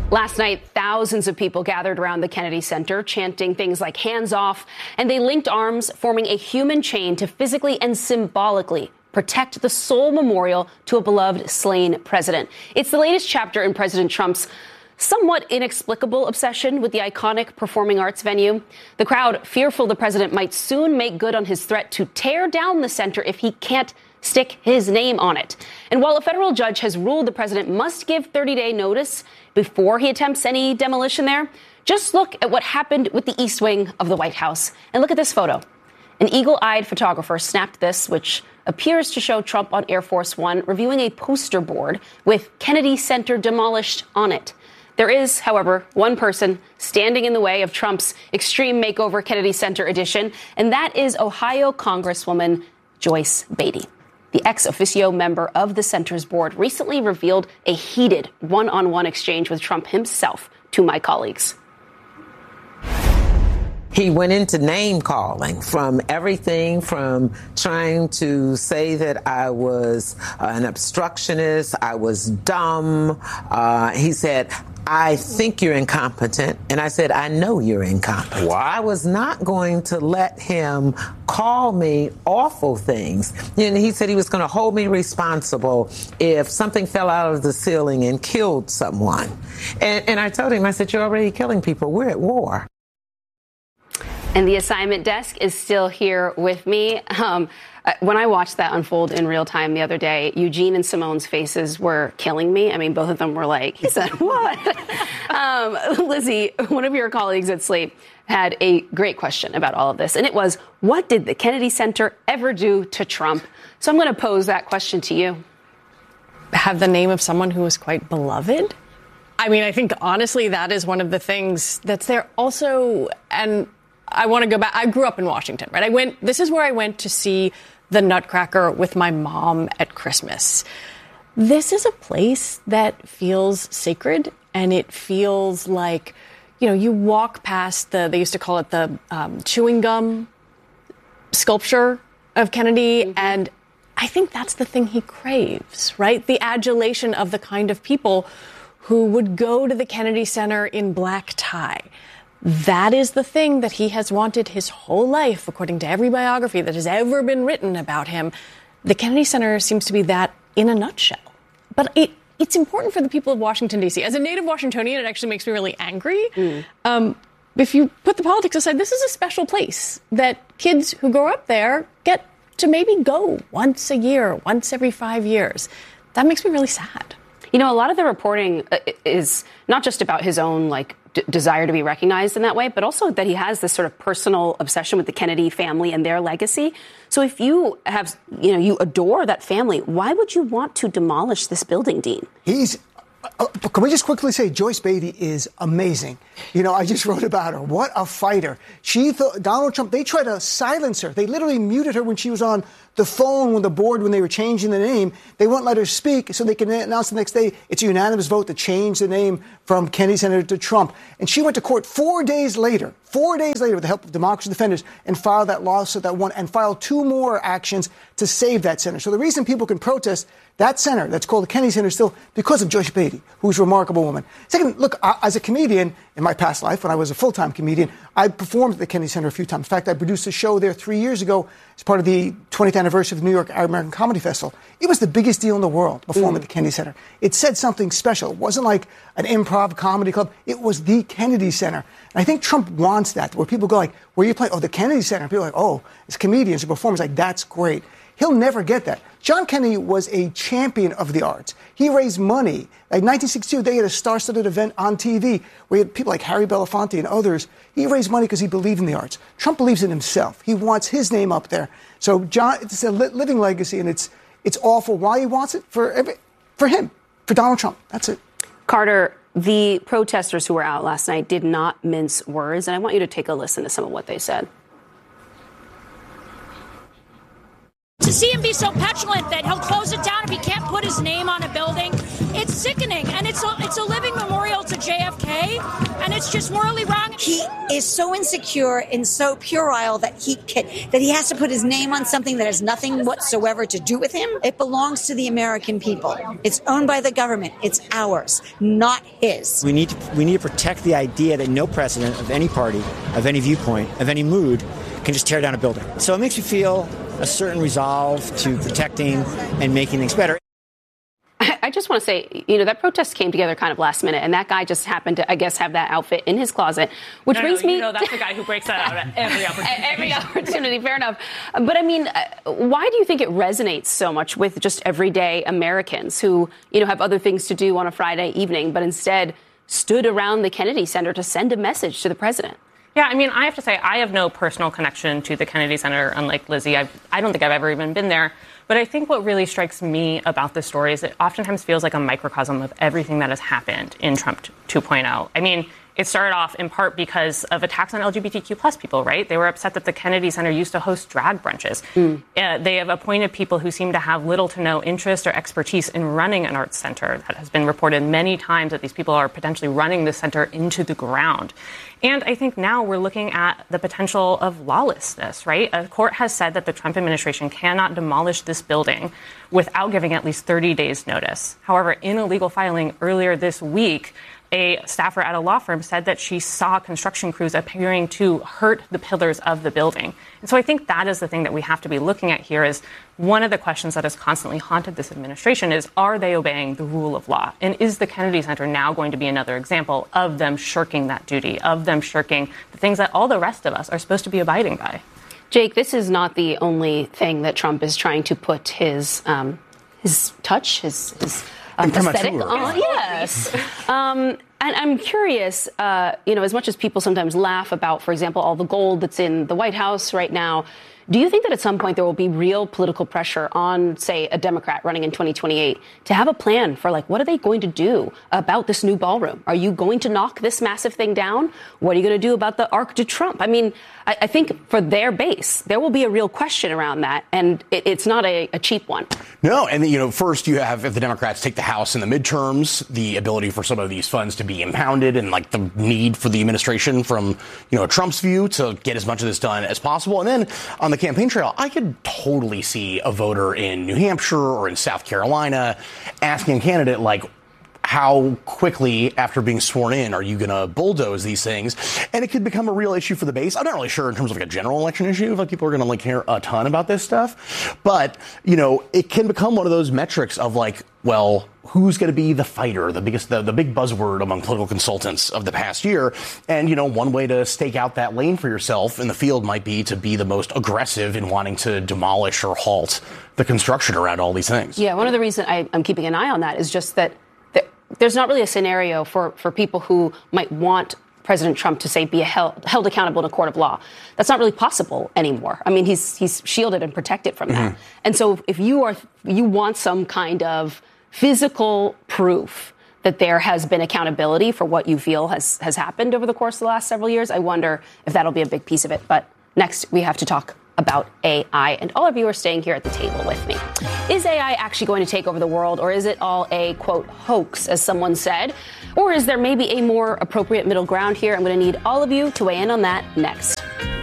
Last night, thousands of people gathered around the Kennedy Center, chanting things like hands off, and they linked arms, forming a human chain to physically and symbolically protect the sole memorial to a beloved slain president. It's the latest chapter in President Trump's somewhat inexplicable obsession with the iconic performing arts venue. The crowd, fearful the president might soon make good on his threat to tear down the center if he can't stick his name on it. And while a federal judge has ruled the president must give 30-day notice before he attempts any demolition there, just look at what happened with the East Wing of the White House. And look at this photo. An eagle-eyed photographer snapped this, which appears to show Trump on Air Force One reviewing a poster board with Kennedy Center demolished on it. There is, however, one person standing in the way of Trump's Extreme Makeover Kennedy Center edition, and that is Ohio Congresswoman Joyce Beatty. The ex officio member of the center's board recently revealed a heated one-on-one exchange with Trump himself to my colleagues. He went into name calling, from everything from trying to say that I was an obstructionist, I was dumb. He said, I think you're incompetent. And I said, I know you're incompetent. Wow. I was not going to let him call me awful things. And he said he was going to hold me responsible if something fell out of the ceiling and killed someone. And I told him, I said, you're already killing people. We're at war. And the assignment desk is still here with me. When I watched that unfold in real time the other day, Eugene and Simone's faces were killing me. I mean, both of them were like, he said, what? Lizzie, one of your colleagues at Slate had a great question about all of this. And it was, what did the Kennedy Center ever do to Trump? So I'm going to pose that question to you. Have the name of someone who was quite beloved? I mean, I think, honestly, that is one of the things that's there also. And I want to go back. I grew up in Washington, right? This is where I went to see the Nutcracker with my mom at Christmas. This is a place that feels sacred, and it feels like, you know, you walk past they used to call it the chewing gum sculpture of Kennedy, and I think that's the thing he craves, right? The adulation of the kind of people who would go to the Kennedy Center in black tie. That is the thing that he has wanted his whole life, according to every biography that has ever been written about him. The Kennedy Center seems to be that in a nutshell. But it's important for the people of Washington, D.C. As a native Washingtonian, it actually makes me really angry. If you put the politics aside, this is a special place that kids who grow up there get to maybe go once a year, once every 5 years. That makes me really sad. You know, a lot of the reporting is not just about his own, desire to be recognized in that way, but also that he has this sort of personal obsession with the Kennedy family and their legacy. So if you have, you adore that family, why would you want to demolish this building, Dean? Can we just quickly say Joyce Beatty is amazing? I just wrote about her. What a fighter. She thought Donald Trump, they tried to silence her. They literally muted her when she was on the phone with the board when they were changing the name. They wouldn't let her speak so they could announce the next day it's a unanimous vote to change the name from Kennedy Center to Trump. And she went to court 4 days later with the help of Democracy Defenders and filed that lawsuit that won and filed 2 more actions to save that center. So the reason people can protest that center that's called the Kennedy Center is still because of Joyce Beatty, who's a remarkable woman. Second, look, as a comedian in my past life, when I was a full-time comedian, I performed at the Kennedy Center a few times. In fact, I produced a show there 3 years ago as part of the 20th anniversary of the New York American Comedy Festival. It was the biggest deal in the world to perform at the Kennedy Center. It said something special. It wasn't like an improv comedy club. It was the Kennedy Center. And I think Trump wants that, where people go like, where you play? Oh, the Kennedy Center. And people are like, oh, it's comedians and performers. Like, that's great. He'll never get that. John Kennedy was a champion of the arts. He raised money. Like 1962, they had a star-studded event on TV where you had people like Harry Belafonte and others. He raised money because he believed in the arts. Trump believes in himself. He wants his name up there. So John, it's a living legacy, and it's awful. Why he wants it? For him, for Donald Trump. That's it. Carter, the protesters who were out last night did not mince words, and I want you to take a listen to some of what they said. To see him be so petulant that he'll close it down if he can't put his name on a building, it's sickening. And it's a living memorial memorial to JFK, and it's just morally wrong. He is so insecure and so puerile that he has to put his name on something that has nothing whatsoever to do with him. It belongs to the American people. It's owned by the government. It's ours, not his. We need to protect the idea that no president of any party, of any viewpoint, of any mood can just tear down a building. So it makes me feel a certain resolve to protecting and making things better. I just want to say, that protest came together kind of last minute, and that guy just happened to, I guess, have that outfit in his closet, which brings me... that's the guy who breaks that out at every opportunity. Every opportunity, fair enough. But, I mean, why do you think it resonates so much with just everyday Americans who, have other things to do on a Friday evening, but instead stood around the Kennedy Center to send a message to the president? Yeah, I mean, I have to say, I have no personal connection to the Kennedy Center, unlike Lizzie. I don't think I've ever even been there. But I think what really strikes me about this story is it oftentimes feels like a microcosm of everything that has happened in Trump 2.0. I mean, it started off in part because of attacks on LGBTQ plus people, right? They were upset that the Kennedy Center used to host drag brunches. They have appointed people who seem to have little to no interest or expertise in running an arts center. That has been reported many times that these people are potentially running the center into the ground. And I think now we're looking at the potential of lawlessness, right? A court has said that the Trump administration cannot demolish this building without giving at least 30 days notice. However, in a legal filing earlier this week, a staffer at a law firm said that she saw construction crews appearing to hurt the pillars of the building. And so I think that is the thing that we have to be looking at here is one of the questions that has constantly haunted this administration is, are they obeying the rule of law? And is the Kennedy Center now going to be another example of them shirking that duty, of them shirking the things that all the rest of us are supposed to be abiding by? Jake, this is not the only thing that Trump is trying to put his touch, his aesthetic on. Yes. And I'm curious, as much as people sometimes laugh about, for example, all the gold that's in the White House right now, do you think that at some point there will be real political pressure on, say, a Democrat running in 2028 to have a plan for, what are they going to do about this new ballroom? Are you going to knock this massive thing down? What are you going to do about the Arc de Trump? I mean, I think for their base, there will be a real question around that, and it's not a cheap one. No, and, first you have, if the Democrats take the House in the midterms, the ability for some of these funds to be impounded and, the need for the administration from, Trump's view to get as much of this done as possible. And then on the campaign trail, I could totally see a voter in New Hampshire or in South Carolina asking a candidate, how quickly after being sworn in are you going to bulldoze these things? And it could become a real issue for the base. I'm not really sure in terms of a general election issue if people are going to care a ton about this stuff. But, it can become one of those metrics of who's going to be the fighter, the big buzzword among political consultants of the past year. And, one way to stake out that lane for yourself in the field might be to be the most aggressive in wanting to demolish or halt the construction around all these things. Yeah, one of the reasons I'm keeping an eye on that is just that there's not really a scenario for people who might want President Trump to, say, be held accountable in a court of law. That's not really possible anymore. I mean, he's shielded and protected from that. And so if you want some kind of physical proof that there has been accountability for what you feel has happened over the course of the last several years, I wonder if that'll be a big piece of it. But next, we have to talk about AI, and all of you are staying here at the table with me. Is AI actually going to take over the world, or is it all a, quote, hoax, as someone said? Or is there maybe a more appropriate middle ground here? I'm going to need all of you to weigh in on that next.